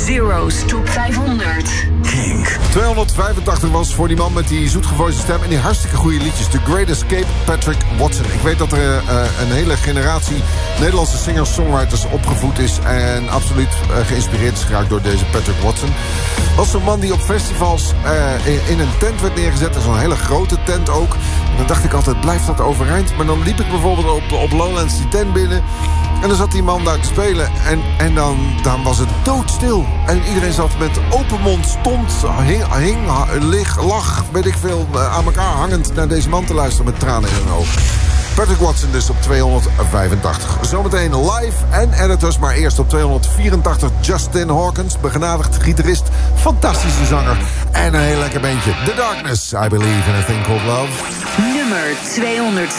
Zero's Top 500. Kink. 285 was voor die man met die zoetgevoiste stem en die hartstikke goede liedjes. The Great Escape, Patrick Watson. Ik weet dat er een hele generatie Nederlandse singers-songwriters opgevoed is en absoluut geïnspireerd is geraakt door deze Patrick Watson. Was zo'n man die op festivals in een tent werd neergezet. En zo'n hele grote tent ook. En dan dacht ik altijd, blijft dat overeind? Maar dan liep ik bijvoorbeeld op Lowlands die tent binnen. En dan zat die man daar te spelen. En dan was het doodstil. En iedereen zat met open mond, stond, lag, weet ik veel, aan elkaar hangend naar deze man te luisteren met tranen in hun ogen. Patrick Watson dus op 285. Zometeen live en editors, maar eerst op 284 Justin Hawkins, begenadigd gitarist, fantastische zanger en een heel lekker beentje. The Darkness, I Believe in a Thing Called Love. Nummer 200.